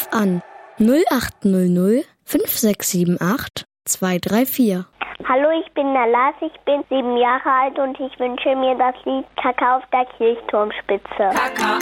an 0800 5678 234. Hallo, ich bin der Lars, ich bin 7 Jahre alt und ich wünsche mir das Lied Kakao auf der Kirchturmspitze.